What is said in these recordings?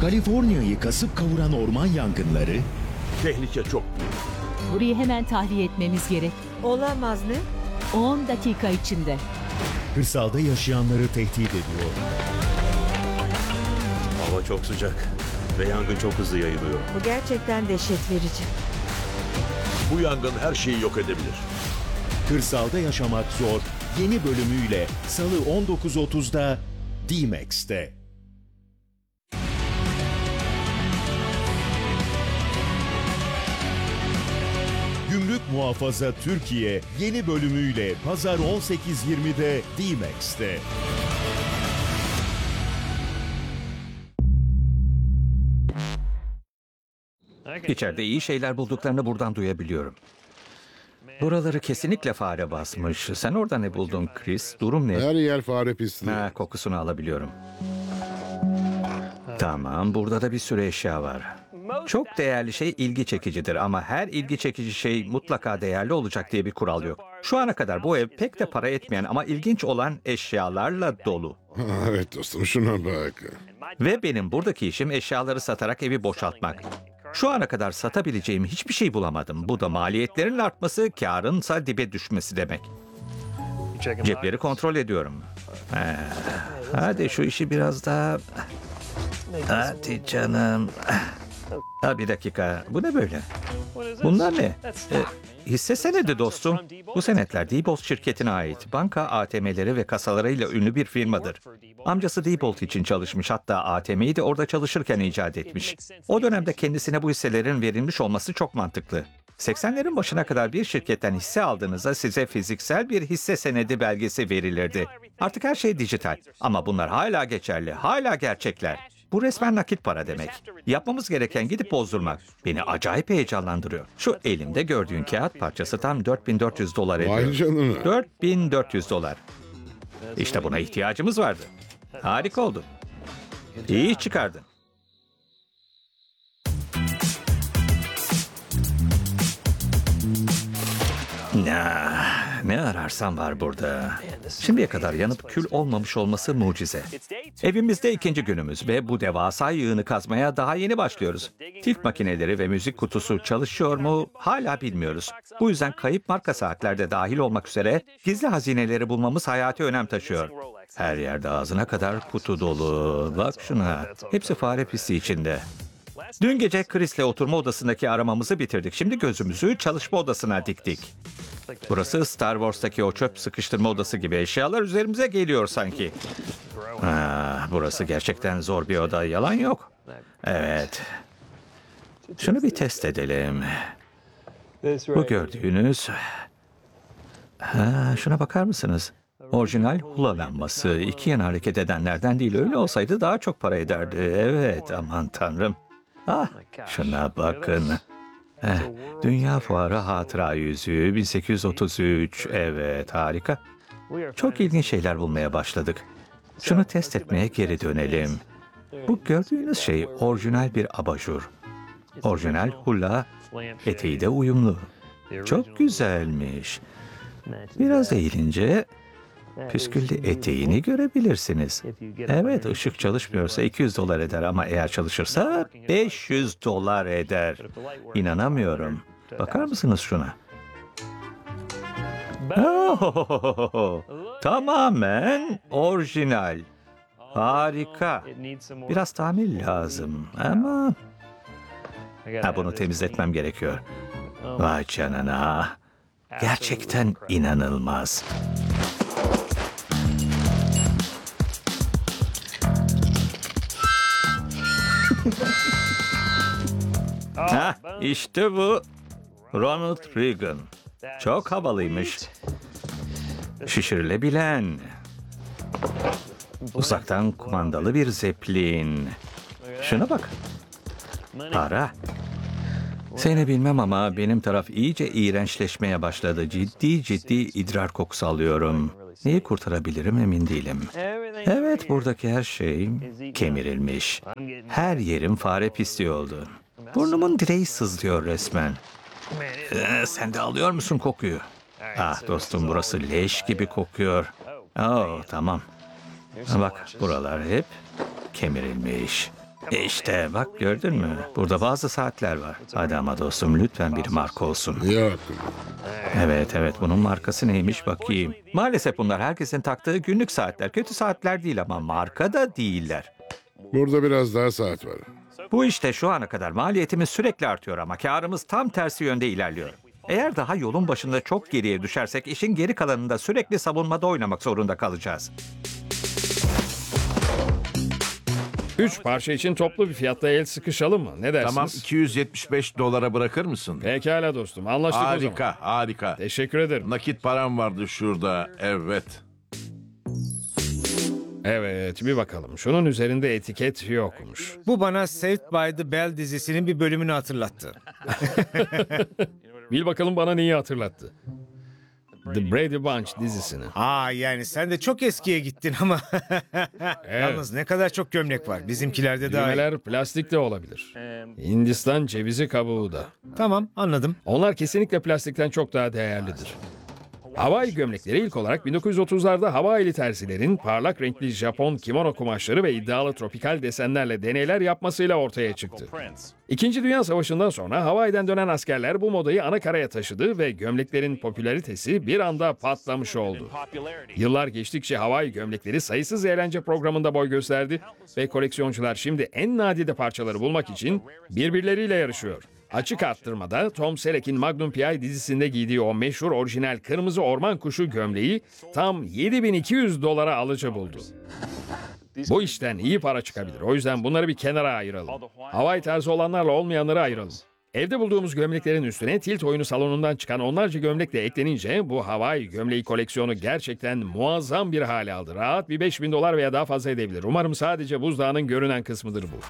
Kaliforniya'yı kasıp kavuran orman yangınları, Tehlike çok büyük. Burayı hemen tahliye etmemiz gerek. Olamaz ne? 10 dakika içinde. kırsalda yaşayanları tehdit ediyor. Hava çok sıcak ve yangın çok hızlı yayılıyor. Bu gerçekten dehşet verici. Bu yangın her şeyi yok edebilir. Kırsalda yaşamak zor yeni bölümüyle Salı 19.30'da D-Max'te. Gümrük Muhafaza Türkiye yeni bölümüyle Pazar 18.20'de D-Max'te. İçeride iyi şeyler bulduklarını buradan duyabiliyorum. Buraları kesinlikle fare basmış. Sen orada ne buldun Chris? Durum ne? Her yer fare pisliği. Ha, kokusunu alabiliyorum. Tamam, burada da bir sürü eşya var. Çok değerli şey ilgi çekicidir ama her ilgi çekici şey mutlaka değerli olacak diye bir kural yok. Şu ana kadar bu ev pek de para etmeyen ama ilginç olan eşyalarla dolu. Evet dostum, şuna bak. Ve benim buradaki işim eşyaları satarak evi boşaltmak. Şu ana kadar satabileceğim hiçbir şey bulamadım. Bu da maliyetlerin artması, kârınsa dibe düşmesi demek. Cepleri kontrol ediyorum. Hadi şu işi biraz daha... Hadi canım. Ha, bir dakika. Bu ne böyle? Bunlar ne? Hisse senedi dostum. Bu senetler Diebold şirketine ait. Banka ATM'leri ve kasalarıyla ünlü bir firmadır. Amcası Diebold için çalışmış, hatta ATM'yi de orada çalışırken icat etmiş. O dönemde kendisine bu hisselerin verilmiş olması çok mantıklı. 80'lerin başına kadar bir şirketten hisse aldığınızda size fiziksel bir hisse senedi belgesi verilirdi. Artık her şey dijital ama bunlar hala geçerli, hala gerçekler. Bu resmen nakit para demek. Yapmamız gereken gidip bozdurmak. Beni acayip heyecanlandırıyor. Şu elimde gördüğün kağıt parçası tam 4400 dolar ediyor. Vay canına. 4400 dolar. İşte buna ihtiyacımız vardı. Harika oldu. İyi iş çıkardın. Ne ararsan var burada. Şimdiye kadar yanıp kül olmamış olması mucize. Evimizde ikinci günümüz ve bu devasa yığını kazmaya daha yeni başlıyoruz. Tilk makineleri ve müzik kutusu çalışıyor mu hala bilmiyoruz. Bu yüzden kayıp marka saatlerde dahil olmak üzere gizli hazineleri bulmamız hayati önem taşıyor. Her yerde ağzına kadar kutu dolu. Bak şuna. Hepsi fare pisliği içinde. Dün gece Chris'le oturma odasındaki aramamızı bitirdik. Şimdi gözümüzü çalışma odasına diktik. Burası Star Wars'taki o çöp sıkıştırma odası gibi, eşyalar üzerimize geliyor sanki. Burası gerçekten zor bir oda, yalan yok. Evet. Şunu bir test edelim. Bu gördüğünüz... şuna bakar mısınız? Orijinal hula lambası. İki yana hareket edenlerden değil, öyle olsaydı daha çok para ederdi. Evet, aman tanrım. Şuna bakın. Dünya Fuarı Hatıra Yüzüğü 1833. Evet, harika. Çok ilginç şeyler bulmaya başladık. Şunu test etmeye geri dönelim. Bu gördüğünüz şey orijinal bir abajur. Orijinal hula, eteği de uyumlu. Çok güzelmiş. Biraz eğilince püsküllü eteğini görebilirsiniz. Evet, ışık çalışmıyorsa 200 dolar eder ama eğer çalışırsa 500 dolar eder. İnanamıyorum. Bakar mısınız şuna? Tamamen orijinal. Harika. Biraz tamir lazım ama... bunu temizletmem gerekiyor. Vay canına. Gerçekten inanılmaz. İşte bu. Ronald Reagan. Çok havalıymış. Şişirilebilen. Uzaktan kumandalı bir zeplin. Şuna bak. Para. Seni bilmem ama benim taraf iyice iğrençleşmeye başladı. Ciddi idrar kokusu alıyorum. Neyi kurtarabilirim emin değilim. Evet, buradaki her şey kemirilmiş. Her yerim fare pisliği oldu. Burnumun direği sızlıyor resmen. Sen de alıyor musun kokuyu? Dostum, burası leş gibi kokuyor. Tamam. Bak, buralar hep kemirilmiş. İşte bak gördün mü? Burada bazı saatler var. Hadi ama dostum lütfen bir marka olsun. Yok. Evet bunun markası neymiş bakayım. Maalesef bunlar herkesin taktığı günlük saatler. Kötü saatler değil ama marka da değiller. Burada biraz daha saat var. Bu işte şu ana kadar maliyetimiz sürekli artıyor ama karımız tam tersi yönde ilerliyor. Eğer daha yolun başında çok geriye düşersek işin geri kalanında sürekli savunmada oynamak zorunda kalacağız. 3 parça için toplu bir fiyatta el sıkışalım mı? Ne dersiniz? Tamam, $275 bırakır mısın? Pekala dostum, anlaştık o zaman. Harika, harika. Teşekkür ederim. Nakit param vardı şurada, evet. Evet, bir bakalım. Şunun üzerinde etiket yokmuş. Bu bana Saved by the Bell dizisinin bir bölümünü hatırlattı. Bil bakalım bana neyi hatırlattı? The Brady Bunch dizisini. Yani sen de çok eskiye gittin ama. Yalnız ne kadar çok gömlek var. Bizimkilerde daha iyi. Düğmeler plastik de olabilir. Hindistan cevizi kabuğu da. Tamam, anladım. Onlar kesinlikle plastikten çok daha değerlidir. Hawaii gömlekleri ilk olarak 1930'larda Hawaii'li terzilerin parlak renkli Japon kimono kumaşları ve iddialı tropikal desenlerle deneyler yapmasıyla ortaya çıktı. İkinci Dünya Savaşı'ndan sonra Hawaii'den dönen askerler bu modayı ana karaya taşıdı ve gömleklerin popülaritesi bir anda patlamış oldu. Yıllar geçtikçe Hawaii gömlekleri sayısız eğlence programında boy gösterdi ve koleksiyoncular şimdi en nadide parçaları bulmak için birbirleriyle yarışıyor. Açık arttırmada Tom Selleck'in Magnum P.I. dizisinde giydiği o meşhur orijinal kırmızı orman kuşu gömleği tam $7.200 alıcı buldu. Bu işten iyi para çıkabilir. O yüzden bunları bir kenara ayıralım. Hawaii tarzı olanlarla olmayanları ayıralım. Evde bulduğumuz gömleklerin üstüne tilt oyunu salonundan çıkan onlarca gömlek de eklenince bu Hawaii gömleği koleksiyonu gerçekten muazzam bir hale aldı. Rahat bir $5.000 veya daha fazla edebilir. Umarım sadece buzdağının görünen kısmıdır bu.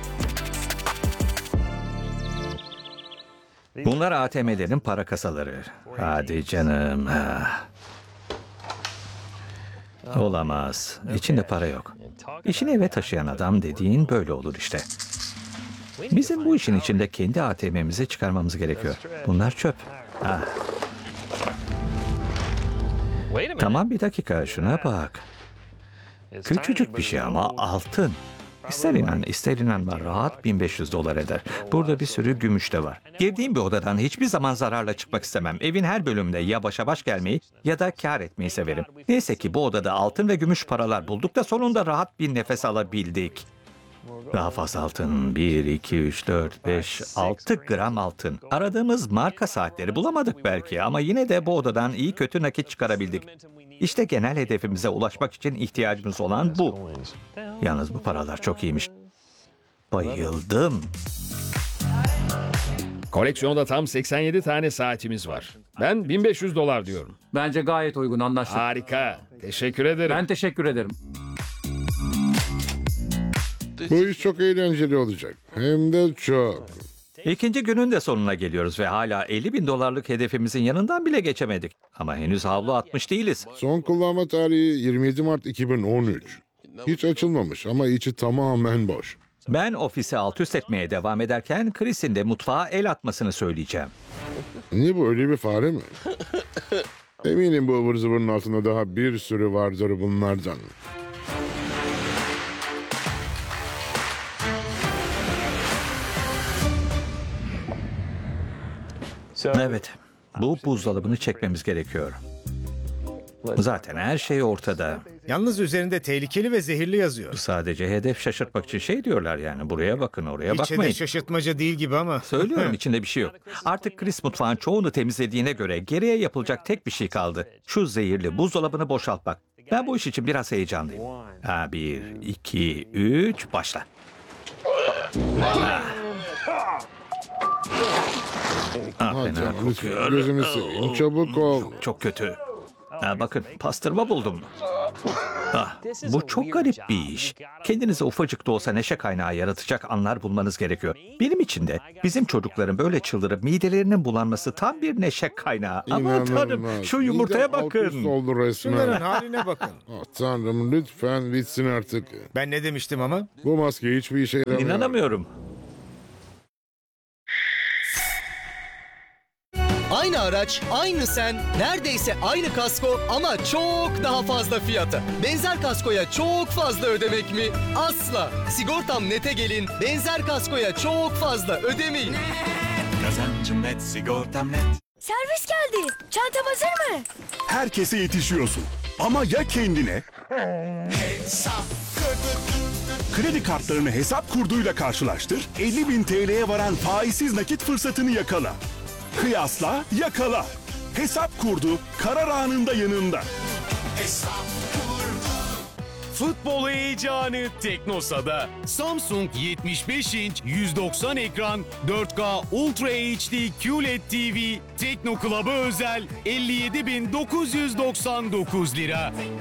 Bunlar ATM'lerin para kasaları. Hadi canım. Olamaz. İçinde para yok. İşini eve taşıyan adam dediğin böyle olur işte. Bizim bu işin içinde kendi ATM'mizi çıkarmamız gerekiyor. Bunlar çöp. Tamam bir dakika şuna bak. Küçücük bir şey ama altın. İster inan, ister inanma rahat $1.500 eder. Burada bir sürü gümüş de var. Girdiğim bir odadan hiçbir zaman zararla çıkmak istemem. Evin her bölümünde ya başa baş gelmeyi ya da kâr etmeyi severim. Neyse ki bu odada altın ve gümüş paralar bulduk da sonunda rahat bir nefes alabildik. Daha fazla altın. 1, 2, 3, 4, 5, 6 gram altın. Aradığımız marka saatleri bulamadık belki ama yine de bu odadan iyi kötü nakit çıkarabildik. İşte genel hedefimize ulaşmak için ihtiyacımız olan bu. Yalnız bu paralar çok iyiymiş. Bayıldım. Koleksiyonda tam 87 tane saatimiz var. Ben $1.500 diyorum. Bence gayet uygun, anlaştık. Harika. Teşekkür ederim. Ben teşekkür ederim. Bu iş çok eğlenceli olacak. Hem de çok. İkinci günün de sonuna geliyoruz ve hala $50.000 hedefimizin yanından bile geçemedik. Ama henüz havlu atmış değiliz. Son kullanma tarihi 27 Mart 2013. Hiç açılmamış ama içi tamamen boş. Ben ofisi alt üst etmeye devam ederken Chris'in de mutfağa el atmasını söyleyeceğim. Niye bu öyle bir fare mi? Eminim bu ıvır zıvırın altında daha bir sürü vardır bunlardan. Evet, bu buzdolabını çekmemiz gerekiyor. Zaten her şey ortada. Yalnız üzerinde tehlikeli ve zehirli yazıyor. Sadece hedef şaşırtmak için şey diyorlar yani. Buraya bakın, oraya Hiç de bakmayın. şaşırtmaca değil gibi ama. Söylüyorum içinde bir şey yok. Artık Chris mutfağın çoğunu temizlediğine göre geriye yapılacak tek bir şey kaldı. Şu zehirli buzdolabını boşaltmak. Ben bu iş için biraz heyecanlıyım. 1, 2, 3, başla. Fena Canım, lütfen kokuyor. gözünü seveyim. Çabuk ol. Çok kötü. Bakın pastırma buldum. Bu çok garip bir iş. Kendinize ufacık da olsa neşe kaynağı yaratacak anlar bulmanız gerekiyor. Benim için de bizim çocukların böyle çıldırıp midelerinin bulanması tam bir neşe kaynağı. Aman tanrım İnanılmaz. şu yumurtaya Midem alt üst bakın. oldu resmen. Şunların haline bakın. Tanrım lütfen bitsin artık. Ben ne demiştim ama? Bu maske hiçbir işe yaramıyor. İnanamıyorum. Aynı araç, aynı sen, neredeyse aynı kasko ama çok daha fazla fiyata. Benzer kaskoya çok fazla ödemek mi? Asla. Sigortam Net'e gelin, benzer kaskoya çok fazla ödemeyin. Kazancım net, sigortam net. Servis geldi. Çantam hazır mı? Herkese yetişiyorsun. Ama ya kendine? Kredi kartlarını hesap kurduyla karşılaştır, 50.000 TL'ye varan faizsiz nakit fırsatını yakala. Kıyasla, yakala. Hesap kurdu, karar anında yanında. Futbol heyecanı Teknosa'da. Samsung 75 inç 190 ekran 4K Ultra HD QLED TV Tekno Club'a özel 57.999 lira.